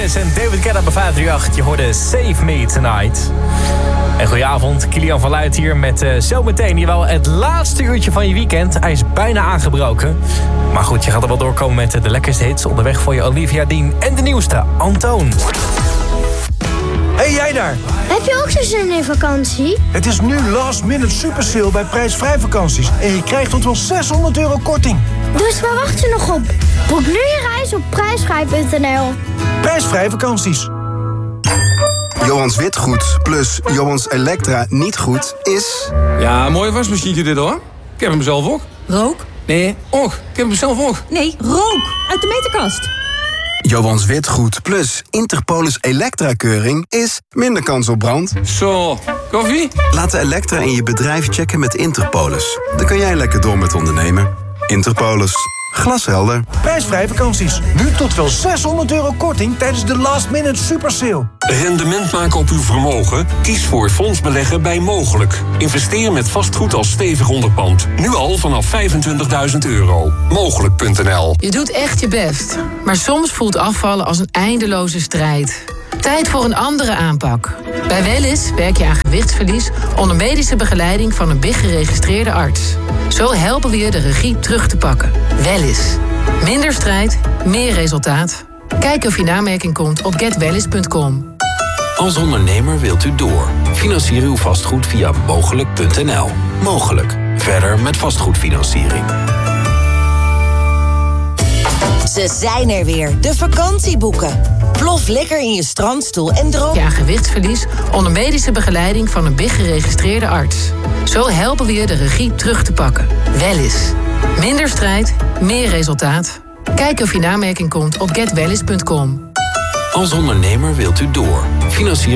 En David Guetta bij 538, je hoorde Save Me Tonight. En goedenavond, Kilian van Luit hier met zometeen jawel het laatste uurtje van je weekend. Hij is bijna aangebroken. Maar goed, je gaat er wel doorkomen met de lekkerste hits. Onderweg voor je Olivia Dean en de nieuwste, Antoon. Hey, jij daar! Heb je ook zo zin in vakantie? Het is nu last minute super sale bij prijsvrij vakanties. En je krijgt tot wel €600 korting. Dus waar wacht je nog op? Boek nu je reis op prijsvrij.nl. Prijsvrij vakanties. Johans Witgoed plus Johans Elektra niet goed is... Ja, mooi wasmachientje dit hoor. Ik heb hem zelf ook. Rook? Nee, och. Ik heb hem zelf ook. Nee, rook. Uit de meterkast. Johans Witgoed plus Interpolis Elektra-keuring is minder kans op brand. Zo, koffie? Laat de Elektra in je bedrijf checken met Interpolis. Dan kan jij lekker door met ondernemen. Interpolis. Glashelder. Prijsvrij vakanties. Nu tot wel €600 korting tijdens de last minute super sale. Rendement maken op uw vermogen? Kies voor fondsbeleggen bij Mogelijk. Investeer met vastgoed als stevig onderpand. Nu al vanaf €25.000. Mogelijk.nl. Je doet echt je best. Maar soms voelt afvallen als een eindeloze strijd. Tijd voor een andere aanpak. Bij Wellys werk je aan gewichtsverlies onder medische begeleiding van een BIG-geregistreerde arts. Zo helpen we je de regie terug te pakken. Wellys. Minder strijd, meer resultaat. Kijk of je in aanmerking komt op getwellys.com. Als ondernemer wilt u door. Financier uw vastgoed via Mogelijk.nl. Mogelijk. Verder met vastgoedfinanciering. Ze zijn er weer, de vakantieboeken. Plof lekker in je strandstoel en droom... Ja, gewichtsverlies onder medische begeleiding van een BIG-geregistreerde arts. Zo helpen we je de regie terug te pakken. Wellys. Minder strijd, meer resultaat. Kijk of je in aanmerking komt op getwellys.com. Als ondernemer wilt u door. Financier